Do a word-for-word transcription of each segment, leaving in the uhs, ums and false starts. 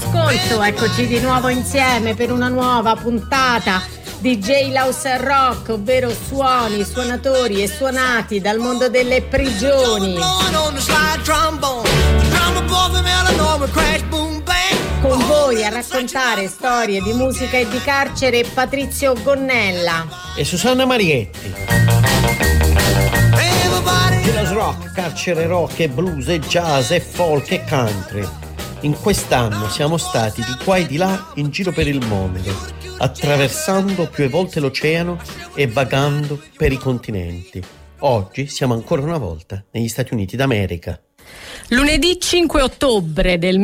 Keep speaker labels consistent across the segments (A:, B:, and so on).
A: all'ascolto, eccoci di nuovo insieme per una nuova puntata di Jailhouse Rock, ovvero suoni, suonatori e suonati dal mondo delle prigioni. Con voi a raccontare storie di musica e di carcere Patrizio Gonnella
B: e Susanna Marietti. Jailhouse Rock, carcere rock e blues e jazz e folk e country. In quest'anno siamo stati di qua e di là in giro per il mondo, attraversando più volte l'oceano e vagando per i continenti. Oggi siamo ancora una volta negli Stati Uniti d'America.
A: Lunedì cinque ottobre del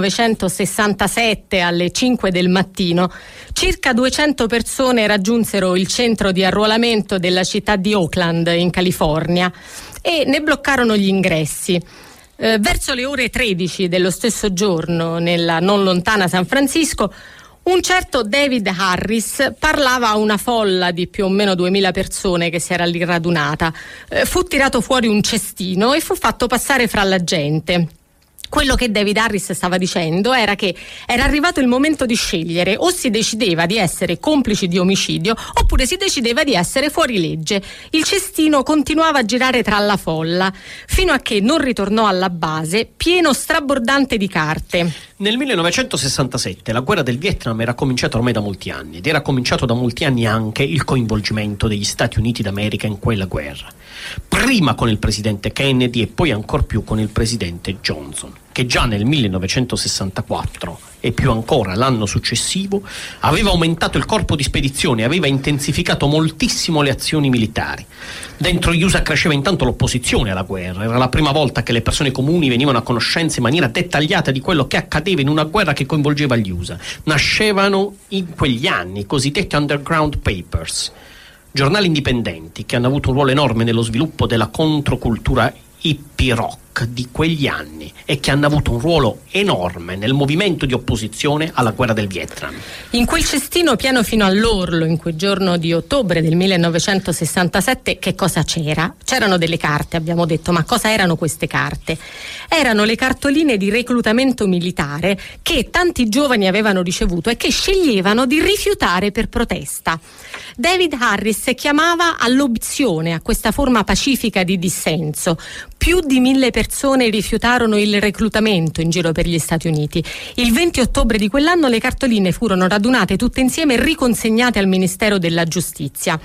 A: millenovecentosessantasette alle cinque del mattino, circa duecento persone raggiunsero il centro di arruolamento della città di Oakland, in California, e ne bloccarono gli ingressi. Eh, verso le ore tredici dello stesso giorno, nella non lontana San Francisco, un certo David Harris parlava a una folla di più o meno duemila persone che si era lì radunata. Eh, fu tirato fuori un cestino e fu fatto passare fra la gente. Quello che David Harris stava dicendo era che era arrivato il momento di scegliere: o si decideva di essere complici di omicidio oppure si decideva di essere fuori legge. Il cestino continuava a girare tra la folla fino a che non ritornò alla base pieno strabordante di carte.
C: Nel millenovecentosessantasette la guerra del Vietnam era cominciata ormai da molti anni ed era cominciato da molti anni anche il coinvolgimento degli Stati Uniti d'America in quella guerra. Prima con il presidente Kennedy e poi ancor più con il presidente Johnson, che già nel millenovecentosessantaquattro e più ancora l'anno successivo aveva aumentato il corpo di spedizione e aveva intensificato moltissimo le azioni militari. Dentro gli U S A cresceva intanto l'opposizione alla guerra. Era la prima volta che le persone comuni venivano a conoscenza in maniera dettagliata di quello che accadeva in una guerra che coinvolgeva gli U S A. Nascevano in quegli anni i cosiddetti Underground Papers, giornali indipendenti che hanno avuto un ruolo enorme nello sviluppo della controcultura hippie rock di quegli anni e che hanno avuto un ruolo enorme nel movimento di opposizione alla guerra del Vietnam.
A: In quel cestino pieno fino all'orlo, in quel giorno di ottobre del millenovecentosessantasette, che cosa c'era? C'erano delle carte, abbiamo detto, ma cosa erano queste carte? Erano le cartoline di reclutamento militare che tanti giovani avevano ricevuto e che sceglievano di rifiutare per protesta. David Harris chiamava all'obiezione, a questa forma pacifica di dissenso. Più di mille persone rifiutarono il reclutamento in giro per gli Stati Uniti. Il venti ottobre di quell'anno le cartoline furono radunate tutte insieme e riconsegnate al Ministero della Giustizia.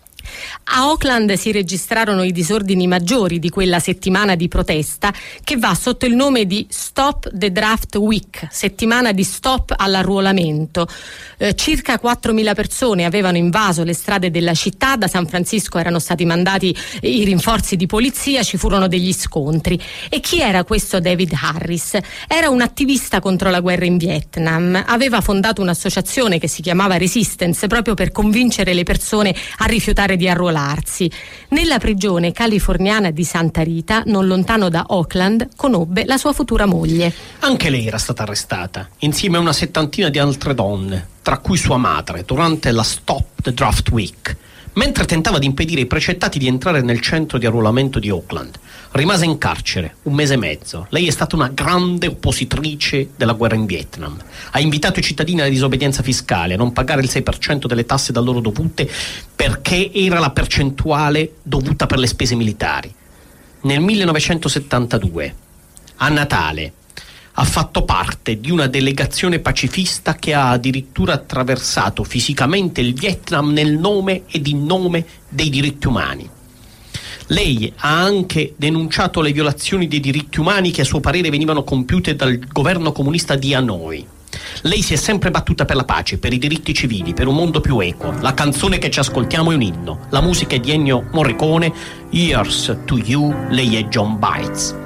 A: A Oakland si registrarono i disordini maggiori di quella settimana di protesta, che va sotto il nome di Stop the Draft Week, settimana di stop all'arruolamento. Eh, circa quattromila persone avevano invaso le strade della città. Da San Francisco erano stati mandati i rinforzi di polizia, ci furono degli scontri. E chi era questo David Harris? Era un attivista contro la guerra in Vietnam. Aveva fondato un'associazione che si chiamava Resistance proprio per convincere le persone a rifiutare di arruolarsi. Nella prigione californiana di Santa Rita, non lontano da Oakland, conobbe la sua futura moglie.
C: Anche lei era stata arrestata, insieme a una settantina di altre donne, tra cui sua madre, durante la Stop the Draft Week, mentre tentava di impedire ai precettati di entrare nel centro di arruolamento di Oakland. Rimase in carcere un mese e mezzo. Lei è stata una grande oppositrice della guerra in Vietnam. Ha invitato i cittadini alla disobbedienza fiscale, a non pagare il sei per cento delle tasse da loro dovute perché era la percentuale dovuta per le spese militari. Nel millenovecentosettantadue, a Natale, ha fatto parte di una delegazione pacifista che ha addirittura attraversato fisicamente il Vietnam nel nome ed in nome dei diritti umani. Lei ha anche denunciato le violazioni dei diritti umani che a suo parere venivano compiute dal governo comunista di Hanoi. Lei si è sempre battuta per la pace, per i diritti civili, per un mondo più equo. La canzone che ci ascoltiamo è un inno. La musica è di Ennio Morricone, Here's to You, lei è John Bites.